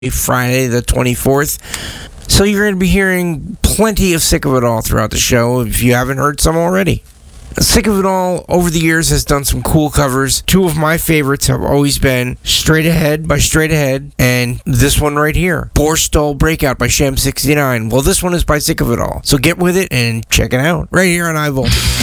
Friday the 24th. So you're going to be hearing plenty of Sick of It All throughout the show if you haven't heard some already. Sick of It All over the years has done some cool covers. Two of my favorites have always been Straight Ahead by Straight Ahead and this one right here, Borstal Breakout by Sham 69. Well, this one is by Sick of It All. So get with it and check it out right here on iVoltage.